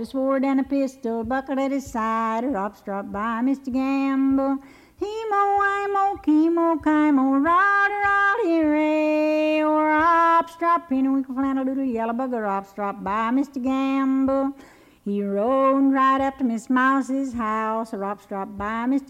a sword and a pistol buckled at his side. Up dropped by Mr. Gamble. He-mo, I-mo, kimo, kimo, rod-a-rod, ray. Or Opstrop, Pennywinkle, Flannel, Doodle, Yellow Bugger, Opstrop by Mr. Gamble. He rode right up to Miss Mouse's house. Opstrop by Mr.